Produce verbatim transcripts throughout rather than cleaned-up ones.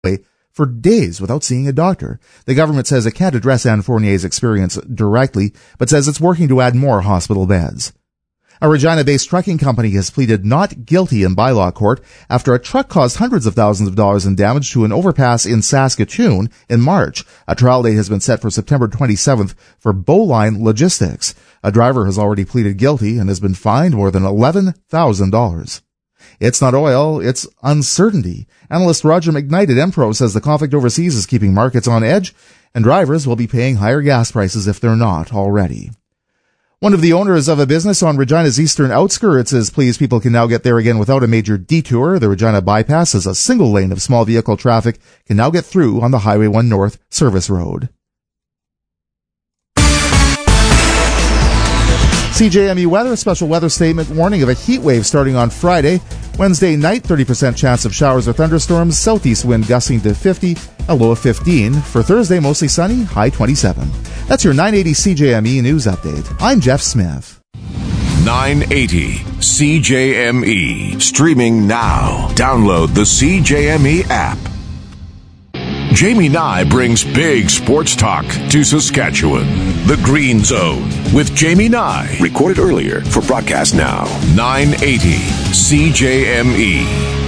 for days without seeing a doctor. The government says it can't address Anne Fournier's experience directly, but says it's working to add more hospital beds. A Regina-based trucking company has pleaded not guilty in bylaw court after a truck caused hundreds of thousands of dollars in damage to an overpass in Saskatoon in March. A trial date has been set for September twenty-seventh for Bowline Logistics. A driver has already pleaded guilty and has been fined more than eleven thousand dollars. It's not oil, it's uncertainty. Analyst Roger McKnight at Empro says the conflict overseas is keeping markets on edge, and drivers will be paying higher gas prices if they're not already. One of the owners of a business on Regina's eastern outskirts is pleased people can now get there again without a major detour. The Regina bypass is a single lane of small vehicle traffic can now get through on the Highway one North service road. C J M E weather, a special weather statement warning of a heat wave starting on Friday. Wednesday night, thirty percent chance of showers or thunderstorms, southeast wind gusting to fifty, a low of fifteen. For Thursday, mostly sunny, high twenty-seven. That's your nine eighty C J M E news update. I'm Jeff Smith. nine eighty C J M E. Streaming now. Download the C J M E app. Jamie Nye brings big sports talk to Saskatchewan. The Green Zone with Jamie Nye. Recorded earlier for broadcast now. nine eighty C J M E.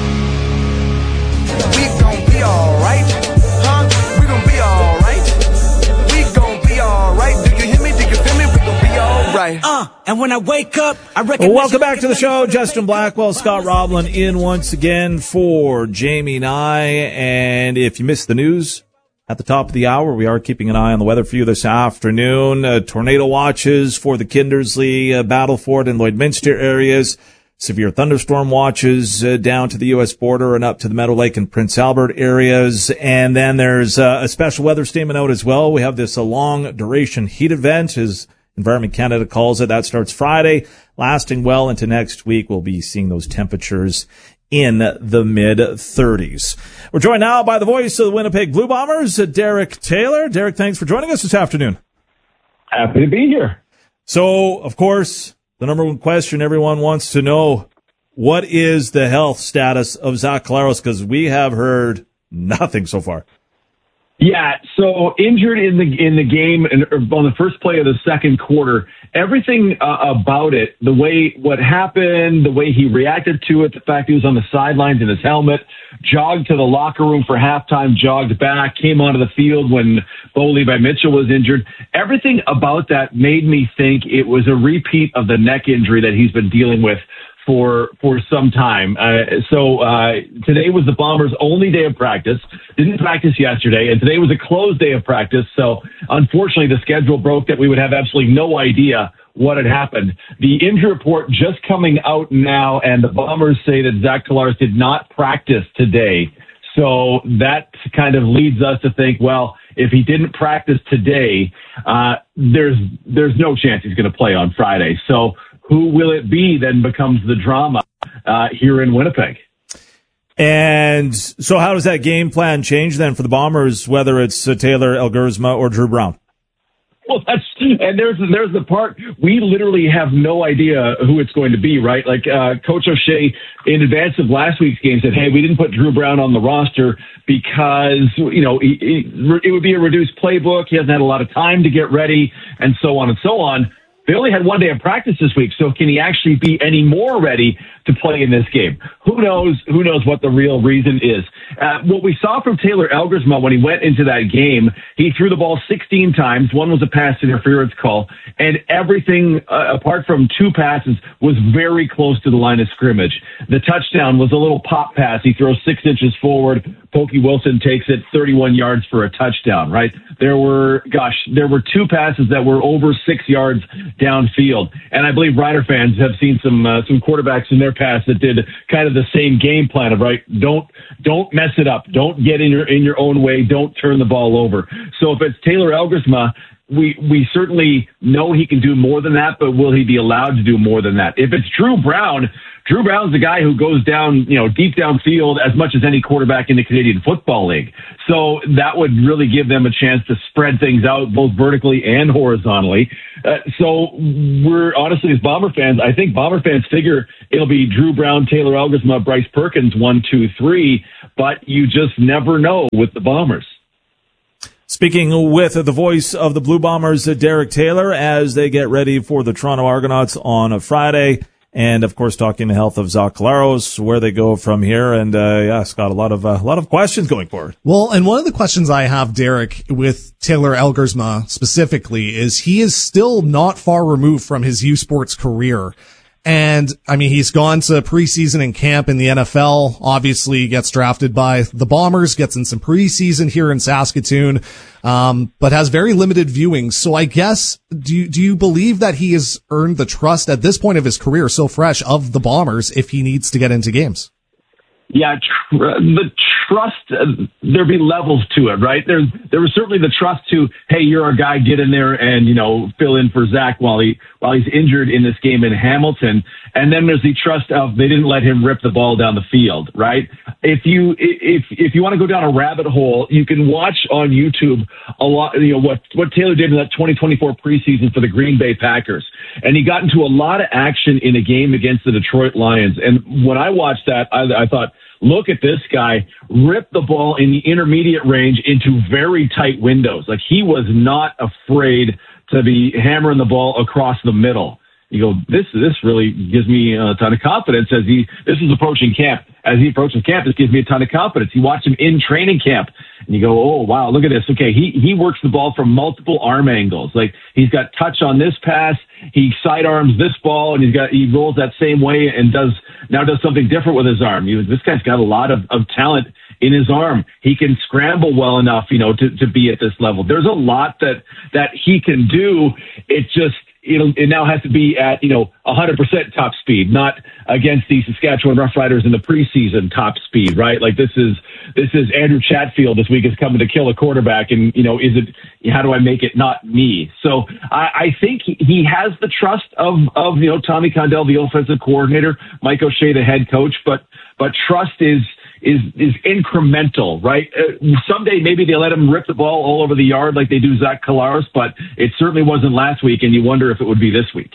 We gon' be alright, huh? We gon' be alright. We gon' be alright. Do you hear me? Do you feel me? We gon' be alright. Uh, and when I wake up, I recognize... Well, welcome back to the show. Justin Blackwell, Scott Roblin in once again for Jamie Nye. And if you missed the news at the top of the hour, we are keeping an eye on the weather for you this afternoon. Uh, tornado watches for the Kindersley, uh, Battleford, and Lloydminster areas. Severe thunderstorm watches uh, down to the U S border and up to the Meadow Lake and Prince Albert areas. And then there's uh, a special weather statement out as well. We have this uh, long duration heat event, as Environment Canada calls it. That starts Friday, lasting well into next week. We'll be seeing those temperatures in the mid thirties. We're joined now by the voice of the Winnipeg Blue Bombers, uh, Derek Taylor. Derek, thanks for joining us this afternoon. Happy to be here. So, of course, the number one question everyone wants to know, what is the health status of Zach Collaros? Because we have heard nothing so far. Yeah, so injured in the in the game and on the first play of the second quarter. Everything uh, about it, the way what happened, the way he reacted to it, the fact he was on the sidelines in his helmet, jogged to the locker room for halftime, jogged back, came onto the field when Bo Levi Mitchell was injured. Everything about that made me think it was a repeat of the neck injury that he's been dealing with for for some time. Uh, so uh, today was the Bombers' only day of practice. Didn't practice yesterday, and today was a closed day of practice. So unfortunately, the schedule broke that we would have absolutely no idea what had happened. The injury report just coming out now, and the Bombers say that Zach Collaros did not practice today. So that kind of leads us to think, well, if he didn't practice today, uh, there's there's no chance he's going to play on Friday. So who will it be then becomes the drama uh, here in Winnipeg. And so how does that game plan change then for the Bombers, whether it's uh, Taylor Elgersma or Drew Brown? Well, that's, and there's, there's the part, we literally have no idea who it's going to be, right? Like, uh, Coach O'Shea in advance of last week's game said, hey, we didn't put Drew Brown on the roster because, you know, it, it would be a reduced playbook. He hasn't had a lot of time to get ready and so on and so on. They only had one day of practice this week, so can he actually be any more ready to play in this game? Who knows? Who knows what the real reason is? Uh, what we saw from Taylor Elgersma when he went into that game, he threw the ball sixteen times. One was a pass interference call, and everything uh, apart from two passes was very close to the line of scrimmage. The touchdown was a little pop pass. He throws six inches forward. Pokey Wilson takes it thirty-one yards for a touchdown, right? There were, gosh, there were two passes that were over six yards downfield. And I believe Rider fans have seen some uh, some quarterbacks in their past that did kind of the same game plan of, right, don't don't mess it up. Don't get in your in your own way. Don't turn the ball over. So if it's Taylor Elgersma, we we certainly know he can do more than that, but will he be allowed to do more than that? If it's Drew Brown, Drew Brown's the guy who goes down, you know, deep downfield as much as any quarterback in the Canadian Football League. So that would really give them a chance to spread things out both vertically and horizontally. Uh, so we're honestly, as Bomber fans, I think Bomber fans figure it'll be Drew Brown, Taylor Elgersma, Bryce Perkins, one, two, three, but you just never know with the Bombers. Speaking with the voice of the Blue Bombers, Derek Taylor, as they get ready for the Toronto Argonauts on a Friday. And, of course, talking the health of Zach Collaros, where they go from here. And, uh, yeah, Scott, a lot of, uh, a lot of questions going forward. Well, and one of the questions I have, Derek, with Taylor Elgersma specifically is he is still not far removed from his U Sports career. And, I mean, he's gone to preseason and camp in the N F L, obviously gets drafted by the Bombers, gets in some preseason here in Saskatoon, um, but has very limited viewings. So I guess, do you, do you believe that he has earned the trust at this point of his career, so fresh, of the Bombers if he needs to get into games? Yeah, tr- the trust, uh, there'd be levels to it, right? There's, there was certainly the trust to, hey, you're our guy, get in there and, you know, fill in for Zach while he, while he's injured in this game in Hamilton. And then there's the trust of they didn't let him rip the ball down the field, right? If you, if, if you want to go down a rabbit hole, you can watch on YouTube a lot, you know, what, what Taylor did in that twenty twenty-four preseason for the Green Bay Packers. And he got into a lot of action in a game against the Detroit Lions. And when I watched that, I, I thought, look at this guy rip the ball in the intermediate range into very tight windows. Like, he was not afraid to be hammering the ball across the middle. You go, this this really gives me a ton of confidence as he, this is approaching camp. As he approaches camp, this gives me a ton of confidence. You watch him in training camp and you go, oh, wow, look at this. Okay, he, he works the ball from multiple arm angles. Like, he's got touch on this pass, he sidearms this ball, and he's got, he rolls that same way and does, now does something different with his arm. You, this guy's got a lot of, of talent in his arm. He can scramble well enough, you know, to, to be at this level. There's a lot that, that he can do. It just, It'll, it now has to be at, you know, one hundred percent top speed, not against the Saskatchewan Roughriders in the preseason top speed, right? Like, this is, this is Andrew Chatfield this week is coming to kill a quarterback. And, you know, is it, how do I make it not me? So I, I think he, he has the trust of, of, you know, Tommy Condell, the offensive coordinator, Mike O'Shea, the head coach, but, but trust is, is, is incremental, right? Uh, someday maybe they let him rip the ball all over the yard like they do Zach Collaros, but it certainly wasn't last week, and you wonder if it would be this week.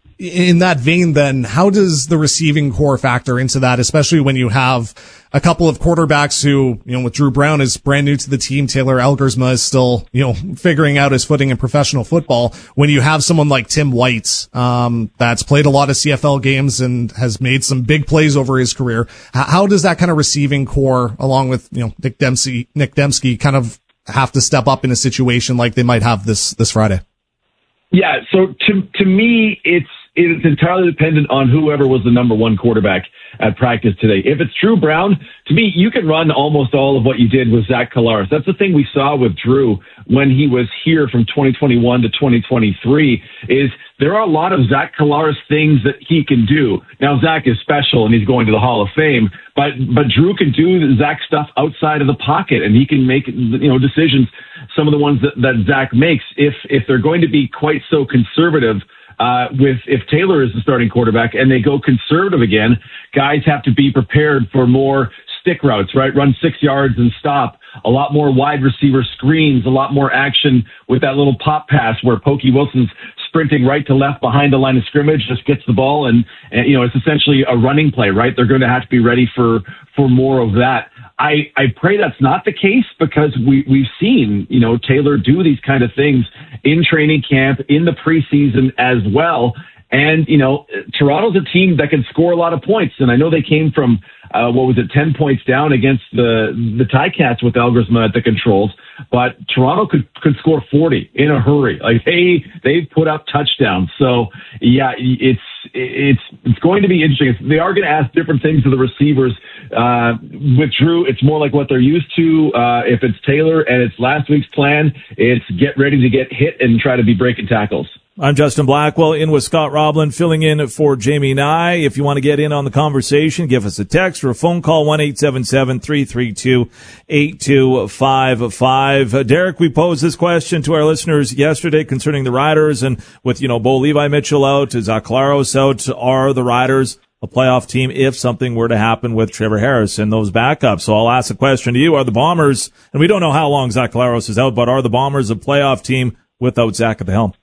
In that vein, then, how does the receiving core factor into that, especially when you have a couple of quarterbacks who, you know, with Drew Brown is brand new to the team, Taylor Elgersma is still, you know, figuring out his footing in professional football. When you have someone like Tim White, um, that's played a lot of C F L games and has made some big plays over his career, how does that kind of receiving core, along with, you know, Nick Dempsey, Nick Dembski, kind of have to step up in a situation like they might have this, this Friday? Yeah. So to, to me, it's, it's entirely dependent on whoever was the number one quarterback at practice today. If it's Drew Brown, to me, you can run almost all of what you did with Zach Collaros. That's the thing we saw with Drew when he was here from twenty twenty-one to twenty twenty-three is there are a lot of Zach Collaros things that he can do. Now, Zach is special and he's going to the Hall of Fame, but, but Drew can do Zach stuff outside of the pocket and he can make, you know, decisions, some of the ones that, that Zach makes. If, if they're going to be quite so conservative, Uh, with, if Taylor is the starting quarterback and they go conservative again, guys have to be prepared for more stick routes, right? Run six yards and stop. A lot more wide receiver screens, a lot more action with that little pop pass where Pokey Wilson's sprinting right to left behind the line of scrimmage, just gets the ball and, and, you know, it's essentially a running play, right? They're going to have to be ready for, for more of that. I, I pray that's not the case because we, we've seen, you know, Taylor do these kind of things in training camp, in the preseason as well. And, you know, Toronto's a team that can score a lot of points. And I know they came from, uh, what was it, ten points down against the, the Ticats with Elgersma at the controls. But Toronto could, could score forty in a hurry. Like, they, they've put up touchdowns. So, yeah, it's, it's, it's going to be interesting. They are going to ask different things of the receivers. Uh, with Drew, it's more like what they're used to. Uh, if it's Taylor and it's last week's plan, it's get ready to get hit and try to be breaking tackles. I'm Justin Blackwell in with Scott Roblin, filling in for Jamie Nye. If you want to get in on the conversation, give us a text or a phone call, one eight seven seven, three three two, eight two five five. Uh, Derek, we posed this question to our listeners yesterday concerning the Riders, and with, you know, Bo Levi Mitchell out, Zach Collaros out, are the Riders a playoff team if something were to happen with Trevor Harris and those backups. So I'll ask a question to you. Are the Bombers, and we don't know how long Zach Collaros is out, but are the Bombers a playoff team without Zach at the helm?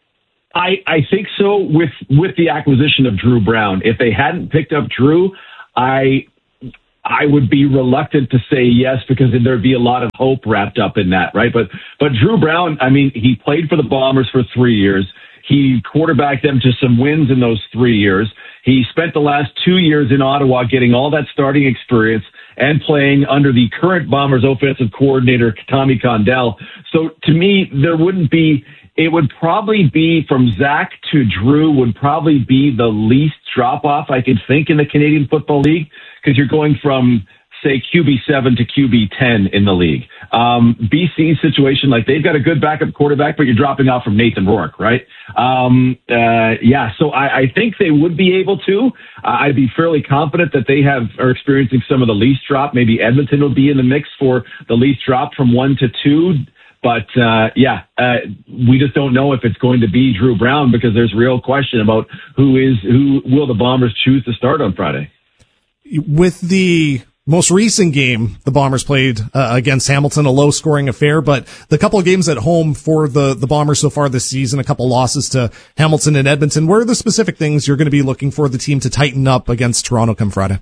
I, I think so with, with the acquisition of Drew Brown. If they hadn't picked up Drew, I I would be reluctant to say yes because there'd be a lot of hope wrapped up in that, right? But but Drew Brown, I mean, he played for the Bombers for three years. He quarterbacked them to some wins in those three years. He spent the last two years in Ottawa getting all that starting experience and playing under the current Bombers offensive coordinator, Tommy Condell. So to me, there wouldn't be, it would probably be from Zach to Drew would probably be the least drop off I could think in the Canadian Football League, because you're going from, say, Q B seven to Q B ten in the league. Um, B C's situation, like they've got a good backup quarterback, but you're dropping off from Nathan Rourke, right? Um, uh, yeah, so I, I think they would be able to. Uh, I'd be fairly confident that they have are experiencing some of the least drop. Maybe Edmonton will be in the mix for the least drop from one to two. But, uh, yeah, uh, we just don't know if it's going to be Drew Brown because there's real question about who is, who will the Bombers choose to start on Friday. With the most recent game, the Bombers played uh, against Hamilton, a low-scoring affair, but the couple of games at home for the, the Bombers so far this season, a couple losses to Hamilton and Edmonton, what are the specific things you're going to be looking for the team to tighten up against Toronto come Friday?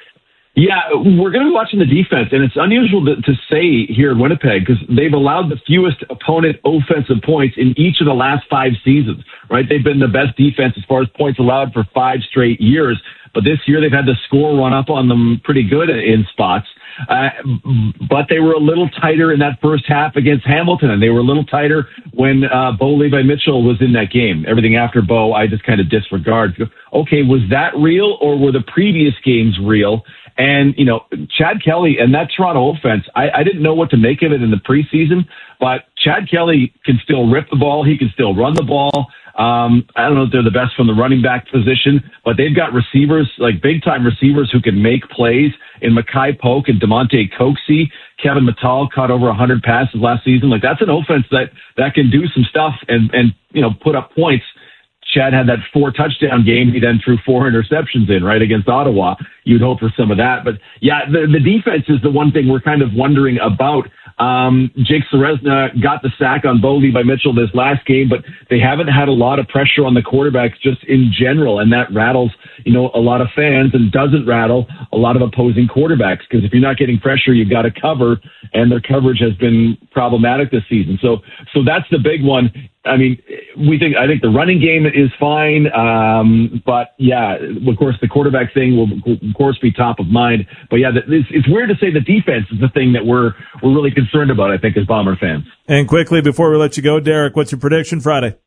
Yeah, we're going to be watching the defense, and it's unusual to, to say here in Winnipeg because they've allowed the fewest opponent offensive points in each of the last five seasons, right? They've been the best defense as far as points allowed for five straight years, but this year they've had the score run up on them pretty good in spots. Uh, but they were a little tighter in that first half against Hamilton, and they were a little tighter when uh, Bo Levi-Mitchell was in that game. Everything after Bo, I just kind of disregard. Okay, was that real, or were the previous games real? And, you know, Chad Kelly and that Toronto offense, I, I didn't know what to make of it in the preseason, but Chad Kelly can still rip the ball. He can still run the ball. Um, I don't know if they're the best from the running back position, but they've got receivers, like big-time receivers who can make plays in Mackay Polk and DeMonte Coxie. Kevin Mittal caught over one hundred passes last season. Like, that's an offense that, that can do some stuff and, and, you know, put up points. Chad had that four touchdown game. He then threw four interceptions in, right, against Ottawa. You'd hope for some of that. But, yeah, the, the defense is the one thing we're kind of wondering about. Um, Jake Serezna got the sack on Bo Levi-Mitchell this last game, but they haven't had a lot of pressure on the quarterbacks just in general, and that rattles, you know, a lot of fans and doesn't rattle a lot of opposing quarterbacks, because if you're not getting pressure, you've got to cover, and their coverage has been problematic this season. So, so that's the big one. I mean, we think, I think the running game is fine. Um, but yeah, of course, the quarterback thing will, of course, be top of mind. But yeah, it's, it's weird to say the defense is the thing that we're, we're really concerned about, I think, as Bomber fans. And quickly, before we let you go, Derek, what's your prediction Friday?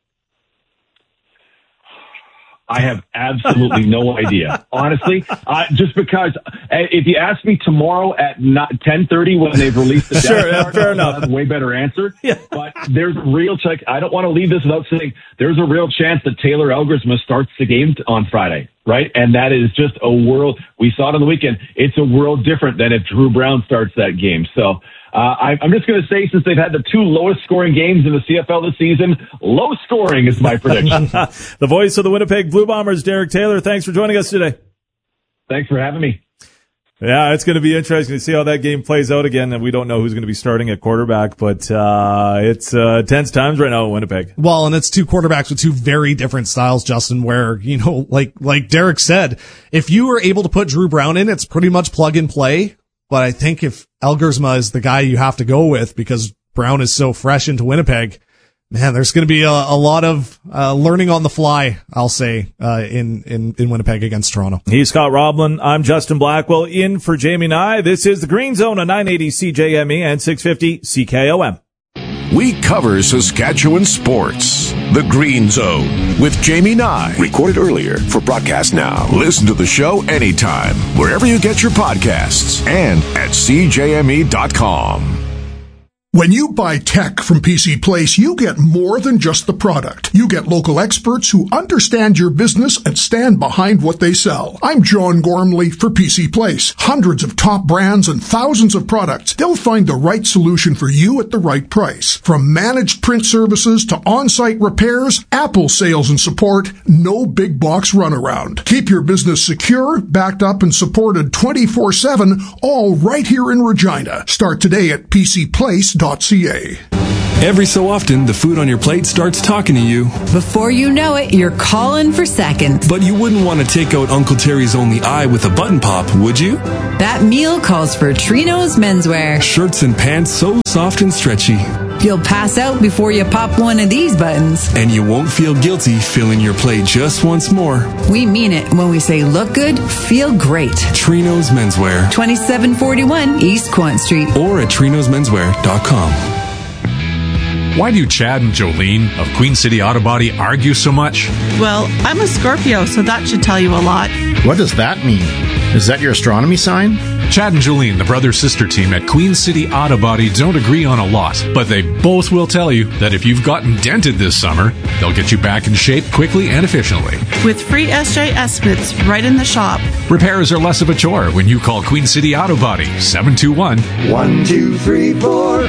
I have absolutely no idea, honestly. Uh, just because uh, if you ask me tomorrow at ten thirty when they've released the sure, depth yeah, chart, fair I'll enough. have a way better answer. Yeah. But there's a real check. I don't want to leave this without saying there's a real chance that Taylor Elgersma starts the game t- on Friday, right? And that is just a world. We saw it on the weekend. It's a world different than if Drew Brown starts that game. So. Uh, I, I'm just going to say, since they've had the two lowest scoring games in the C F L this season, low scoring is my prediction. The voice of the Winnipeg Blue Bombers, Derek Taylor. Thanks for joining us today. Thanks for having me. Yeah, it's going to be interesting to see how that game plays out again. And we don't know who's going to be starting at quarterback, but uh, it's uh, tense times right now in Winnipeg. Well, and it's two quarterbacks with two very different styles, Justin, where, you know, like like Derek said, if you were able to put Drew Brown in, it's pretty much plug and play. But I think if Elgersma is the guy you have to go with because Brown is so fresh into Winnipeg, man, there's going to be a, a lot of uh, learning on the fly, I'll say, uh, in, in, in Winnipeg against Toronto. He's Scott Roblin. I'm Justin Blackwell in for Jamie Nye. This is the Green Zone on nine eighty C J M E and six fifty C K O M. We cover Saskatchewan sports. The Green Zone with Jamie Nye. Recorded earlier for broadcast now. Listen to the show anytime, wherever you get your podcasts, and at C J M E dot com. When you buy tech from P C Place, you get more than just the product. You get local experts who understand your business and stand behind what they sell. I'm John Gormley for P C Place. Hundreds of top brands and thousands of products. They'll find the right solution for you at the right price. From managed print services to on-site repairs, Apple sales and support, no big box runaround. Keep your business secure, backed up, and supported twenty-four seven, all right here in Regina. Start today at P C Place dot C A. Every so often, the food on your plate starts talking to you. Before you know it, you're calling for seconds. But you wouldn't want to take out Uncle Terry's only eye with a button pop, would you? That meal calls for Trino's Menswear. Shirts and pants so soft and stretchy. You'll pass out before you pop one of these buttons. And you won't feel guilty filling your plate just once more. We mean it when we say look good, feel great. Trino's Menswear. twenty-seven forty-one East Quant Street. Or at trinos menswear dot com. Why do Chad and Jolene of Queen City Auto Body argue so much? Well, I'm a Scorpio, so that should tell you a lot. What does that mean? Is that your astronomy sign? Chad and Jolene, the brother-sister team at Queen City Auto Body, don't agree on a lot, but they both will tell you that if you've gotten dented this summer, they'll get you back in shape quickly and efficiently. With free S J estimates right in the shop. Repairs are less of a chore when you call Queen City Auto Body, seven two one, one two three four.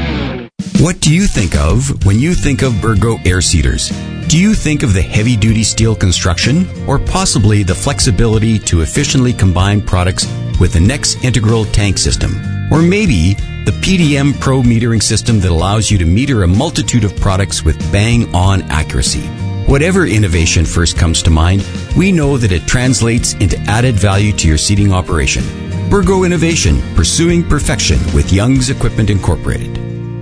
What do you think of when you think of Burgo air seaters? Do you think of the heavy-duty steel construction or possibly the flexibility to efficiently combine products with the next integral tank system? Or maybe the P D M Pro metering system that allows you to meter a multitude of products with bang-on accuracy? Whatever innovation first comes to mind, we know that it translates into added value to your seating operation. Burgo Innovation, pursuing perfection with Young's Equipment Incorporated.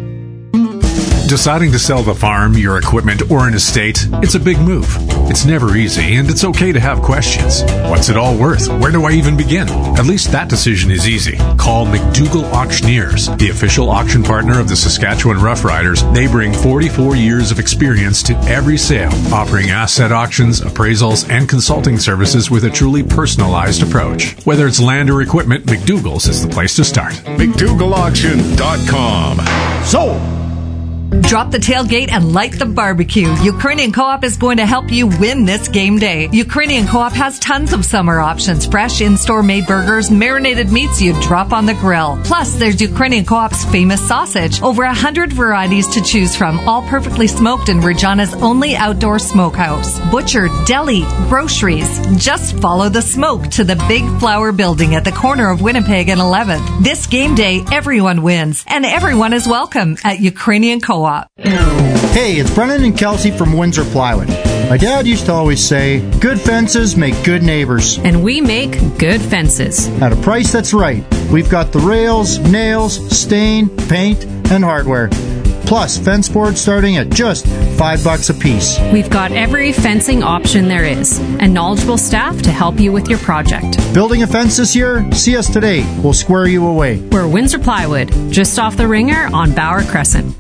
Deciding to sell the farm, your equipment, or an estate, it's a big move. It's never easy, and it's okay to have questions. What's it all worth? Where do I even begin? At least that decision is easy. Call McDougall Auctioneers, the official auction partner of the Saskatchewan Roughriders. They bring forty-four years of experience to every sale, offering asset auctions, appraisals, and consulting services with a truly personalized approach. Whether it's land or equipment, McDougall's is the place to start. McDougall Auction dot com. Sold! Drop the tailgate and light the barbecue. Ukrainian Co-op is going to help you win this game day. Ukrainian Co-op has tons of summer options. Fresh in-store made burgers, marinated meats you drop on the grill. Plus, there's Ukrainian Co-op's famous sausage. Over a hundred varieties to choose from, all perfectly smoked in Regina's only outdoor smokehouse. Butcher, deli, groceries. Just follow the smoke to the Big Flower Building at the corner of Winnipeg and eleventh. This game day, everyone wins, and everyone is welcome at Ukrainian Co-op. Hey, it's Brennan and Kelsey from Windsor Plywood. My dad used to always say, good fences make good neighbors. And we make good fences. At a price that's right. We've got the rails, nails, stain, paint, and hardware. Plus, fence boards starting at just five bucks a piece. We've got every fencing option there is, and knowledgeable staff to help you with your project. Building a fence this year? See us today. We'll square you away. We're Windsor Plywood, just off the Ringer on Bauer Crescent.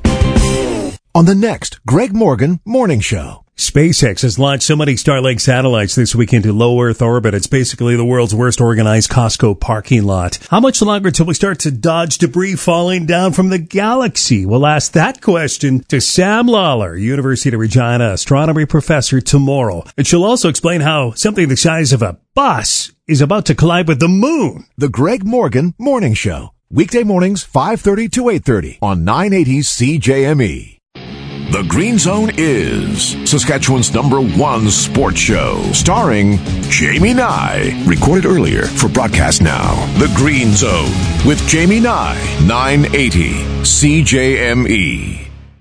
On the next Greg Morgan Morning Show. SpaceX has launched so many Starlink satellites this week into low Earth orbit. It's basically the world's worst organized Costco parking lot. How much longer till we start to dodge debris falling down from the galaxy? We'll ask that question to Sam Lawler, University of Regina astronomy professor, tomorrow. And she'll also explain how something the size of a bus is about to collide with the moon. The Greg Morgan Morning Show. Weekday mornings, five thirty to eight thirty on nine eighty C J M E. The Green Zone is Saskatchewan's number one sports show, starring Jamie Nye. Recorded earlier for broadcast now. The Green Zone with Jamie Nye, nine eighty C J M E.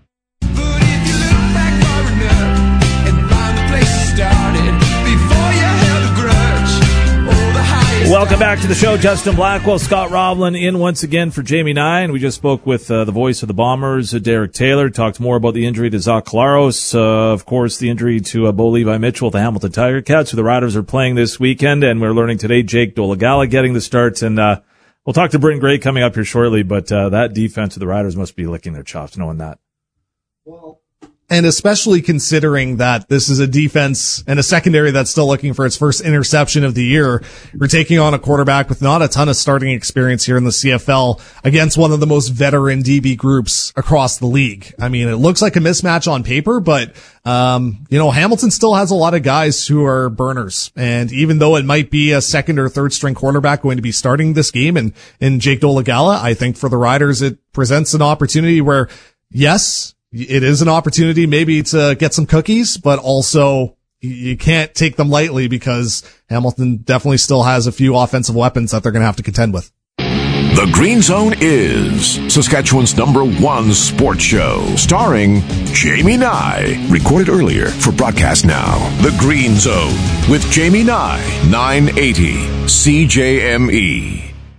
Welcome back to the show. Justin Blackwell, Scott Roblin in once again for Jamie Nye. And we just spoke with uh, the voice of the Bombers, uh, Derek Taylor. Talked more about the injury to Zach Collaros. Uh, of course, the injury to uh, Bo Levi Mitchell, the Hamilton Tiger Cats, who the Riders are playing this weekend. And we're learning today Jake Dolegala getting the starts. And uh, we'll talk to Bryn Gray coming up here shortly. But uh, that defense of the Riders must be licking their chops knowing that. Well, And especially considering that this is a defense and a secondary that's still looking for its first interception of the year. We're taking on a quarterback with not a ton of starting experience here in the C F L against one of the most veteran D B groups across the league. I mean, it looks like a mismatch on paper, but, um, you know, Hamilton still has a lot of guys who are burners. And even though it might be a second or third string quarterback going to be starting this game and in Jake Dolegala, I think for the Riders, it presents an opportunity where, yes, it is an opportunity maybe to get some cookies, but also you can't take them lightly because Hamilton definitely still has a few offensive weapons that they're going to have to contend with. The Green Zone is Saskatchewan's number one sports show, starring Jamie Nye. Recorded earlier for broadcast now. The Green Zone with Jamie Nye, nine eighty C J M E.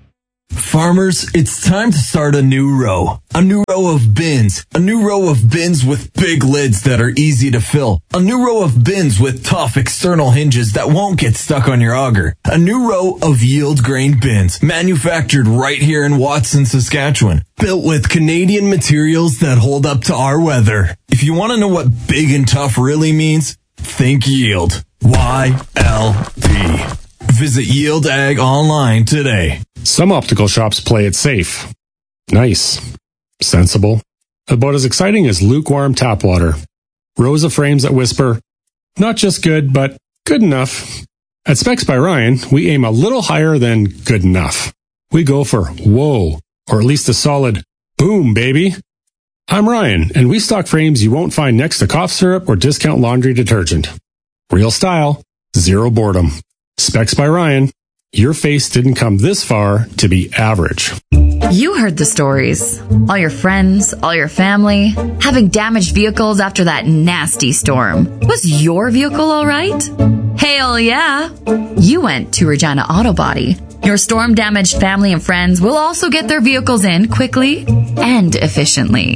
Farmers, it's time to start a new row. A new row of bins. A new row of bins with big lids that are easy to fill. A new row of bins with tough external hinges that won't get stuck on your auger. A new row of yield grain bins, manufactured right here in Watson, Saskatchewan. Built with Canadian materials that hold up to our weather. If you want to know what big and tough really means, think yield. Y L D. Visit Yield Ag online today. Some optical shops play it safe. Nice. Sensible. About as exciting as lukewarm tap water. Rows of frames that whisper, not just good, but good enough. At Specs by Ryan, we aim a little higher than good enough. We go for whoa, or at least a solid boom, baby. I'm Ryan, and we stock frames you won't find next to cough syrup or discount laundry detergent. Real style, zero boredom. Specs by Ryan. Your face didn't come this far to be average. You heard the stories. All your friends, all your family, having damaged vehicles after that nasty storm. Was your vehicle all right? Hell yeah. You went to Regina Auto Body. Your storm-damaged family and friends will also get their vehicles in quickly and efficiently.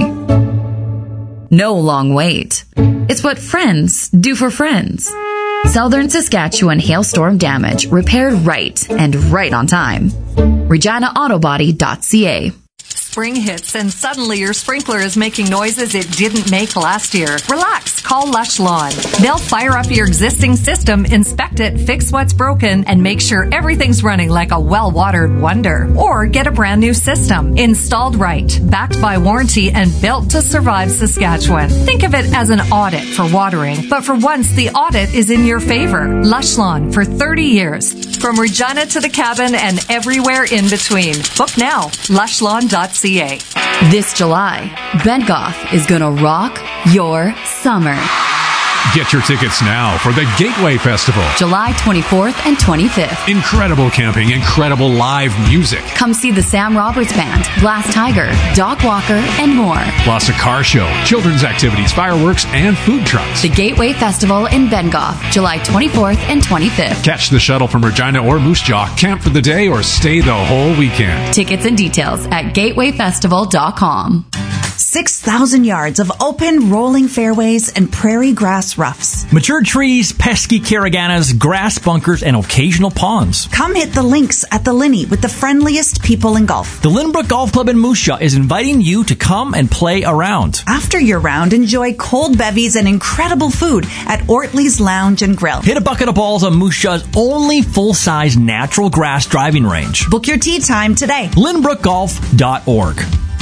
No long wait. It's what friends do for friends. Southern Saskatchewan hailstorm damage repaired right and right on time. regina auto body dot c a. Spring hits and suddenly your sprinkler is making noises it didn't make last year. Relax, call Lush Lawn. They'll fire up your existing system, inspect it, fix what's broken, and make sure everything's running like a well-watered wonder. Or get a brand new system, installed right, backed by warranty, and built to survive Saskatchewan. Think of it as an audit for watering, but for once the audit is in your favor. Lush Lawn for thirty years. From Regina to the cabin and everywhere in between. Book now, lush lawn dot c a. This July, Bengoff is gonna rock your summer. Get your tickets now for the Gateway Festival. July twenty-fourth and twenty-fifth. Incredible camping, incredible live music. Come see the Sam Roberts Band, Glass Tiger, Doc Walker, and more. Plus a car show, children's activities, fireworks, and food trucks. The Gateway Festival in Bengoff, July twenty-fourth and twenty-fifth. Catch the shuttle from Regina or Moose Jaw, camp for the day, or stay the whole weekend. Tickets and details at gateway festival dot com. six thousand yards of open, rolling fairways and prairie grass roughs. Mature trees, pesky caraganas, grass bunkers, and occasional ponds. Come hit the links at the Linney with the friendliest people in golf. The Lynbrook Golf Club in Moose Jaw is inviting you to come and play around. After your round, enjoy cold bevies and incredible food at Ortley's Lounge and Grill. Hit a bucket of balls on Moose Jaw's only full-size natural grass driving range. Book your tee time today. lynbrook golf dot org.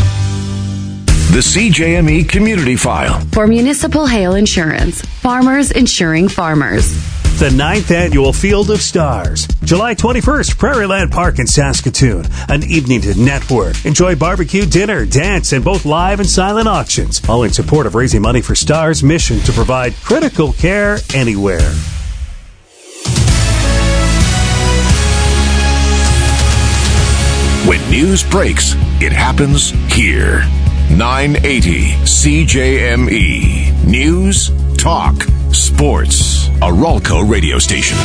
The C J M E Community File. For municipal hail insurance, farmers insuring farmers. The ninth Annual Field of Stars. July twenty-first, Prairieland Park in Saskatoon. An evening to network. Enjoy barbecue, dinner, dance, and both live and silent auctions. All in support of raising money for STAR's mission to provide critical care anywhere. When news breaks, it happens here. nine eighty C J M E. News, talk, sports. A Ralco radio station.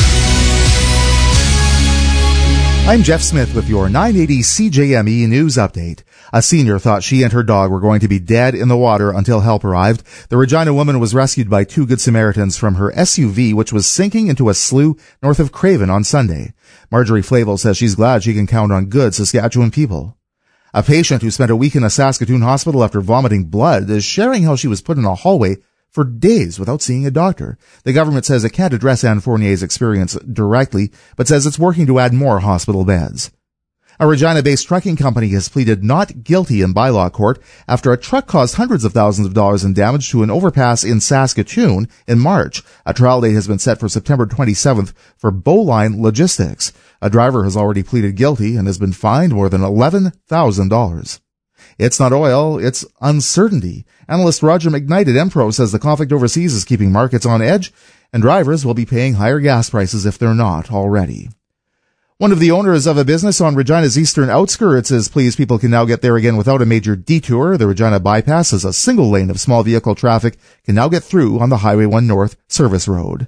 I'm Jeff Smith with your nine eighty C J M E news update. A senior thought she and her dog were going to be dead in the water until help arrived. The Regina woman was rescued by two Good Samaritans from her S U V, which was sinking into a slough north of Craven on Sunday. Marjorie Flavel says she's glad she can count on good Saskatchewan people. A patient who spent a week in a Saskatoon hospital after vomiting blood is sharing how she was put in a hallway for days without seeing a doctor. The government says it can't address Anne Fournier's experience directly, but says it's working to add more hospital beds. A Regina-based trucking company has pleaded not guilty in bylaw court after a truck caused hundreds of thousands of dollars in damage to an overpass in Saskatoon in March. A trial date has been set for September twenty-seventh for Bowline Logistics. A driver has already pleaded guilty and has been fined more than eleven thousand dollars. It's not oil, it's uncertainty. Analyst Roger McKnight at Empro says the conflict overseas is keeping markets on edge, and drivers will be paying higher gas prices if they're not already. One of the owners of a business on Regina's eastern outskirts is pleased people can now get there again without a major detour. The Regina bypass is a single lane of small vehicle traffic can now get through on the Highway one North service road.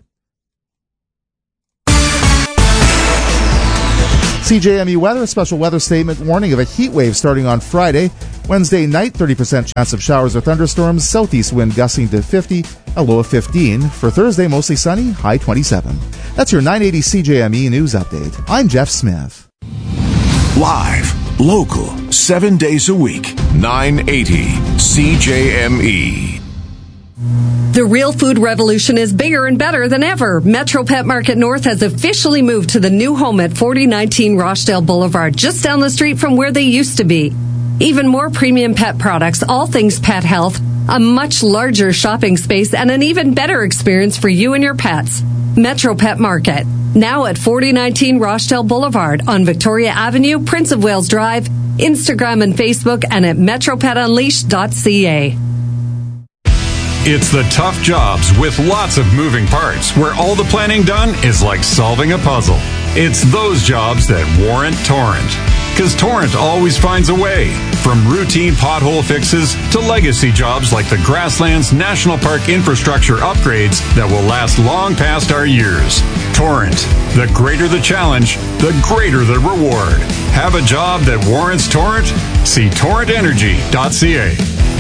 C J M E weather, a special weather statement warning of a heat wave starting on Friday. Wednesday night, thirty percent chance of showers or thunderstorms, southeast wind gusting to fifty, a low of fifteen. For Thursday, mostly sunny, high twenty-seven. That's your nine eighty C J M E news update. I'm Jeff Smith. Live, local, seven days a week, nine eighty C J M E. The real food revolution is bigger and better than ever. Metro Pet Market North has officially moved to the new home at forty nineteen Rochdale Boulevard, just down the street from where they used to be. Even more premium pet products, all things pet health, a much larger shopping space, and an even better experience for you and your pets. Metro Pet Market, now at forty nineteen Rochdale Boulevard on Victoria Avenue, Prince of Wales Drive, Instagram and Facebook, and at metro pet unleashed dot c a. It's the tough jobs with lots of moving parts where all the planning done is like solving a puzzle. It's those jobs that warrant Torrent. Because Torrent always finds a way. From routine pothole fixes to legacy jobs like the Grasslands National Park infrastructure upgrades that will last long past our years. Torrent. The greater the challenge, the greater the reward. Have a job that warrants Torrent? See torrent energy dot c a.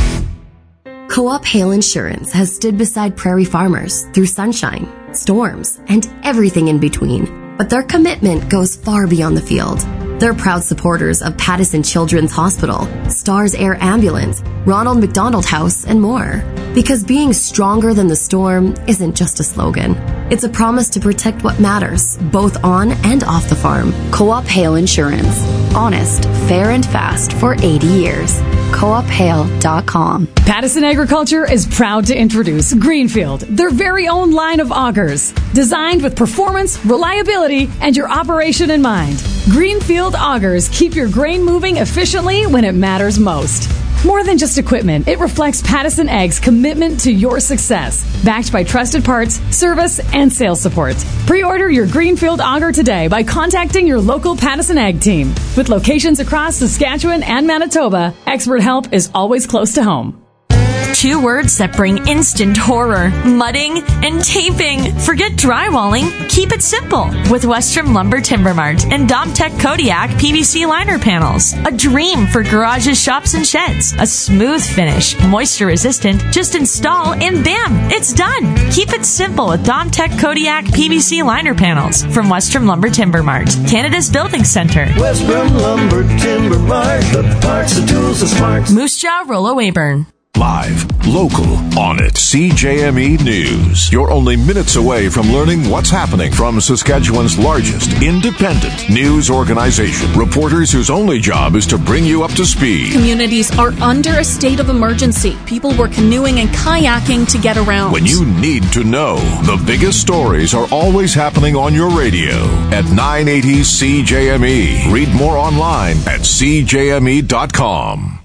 Co-op Hail Insurance has stood beside prairie farmers through sunshine, storms, and everything in between. But their commitment goes far beyond the field. They're proud supporters of Pattison Children's Hospital, Stars Air Ambulance, Ronald McDonald House, and more. Because being stronger than the storm isn't just a slogan. It's a promise to protect what matters, both on and off the farm. Co-op Hail Insurance. Honest, fair, and fast for eighty years. co op hail dot com. Pattison Agriculture is proud to introduce Greenfield, their very own line of augers. Designed with performance, reliability, and your operation in mind. Greenfield augers keep your grain moving efficiently when it matters most. More than just equipment, it reflects Pattison Ag's commitment to your success. Backed by trusted parts, service, and sales support. Pre-order your Greenfield auger today by contacting your local Pattison Ag team. With locations across Saskatchewan and Manitoba, expert help is always close to home. Two words that bring instant horror. Mudding and taping. Forget drywalling. Keep it simple with Western Lumber Timber Mart and Domtech Kodiak P V C liner panels. A dream for garages, shops, and sheds. A smooth finish, moisture resistant. Just install and bam, it's done. Keep it simple with Domtech Kodiak P V C liner panels from Western Lumber Timber Mart, Canada's building center. Western Lumber Timber Mart, the parts, the tools, the smarts. Moose Jaw, Rollo Weyburn. Live, local, on it. C J M E News. You're only minutes away from learning what's happening from Saskatchewan's largest independent news organization. Reporters whose only job is to bring you up to speed. Communities are under a state of emergency. People were canoeing and kayaking to get around. When you need to know, the biggest stories are always happening on your radio at nine eighty C J M E. Read more online at c j m e dot com.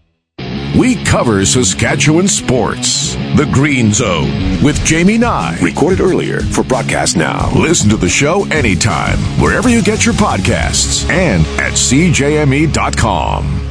We cover Saskatchewan sports. The Green Zone with Jamie Nye. Recorded earlier for broadcast now. Listen to the show anytime, wherever you get your podcasts, and at c j m e dot com.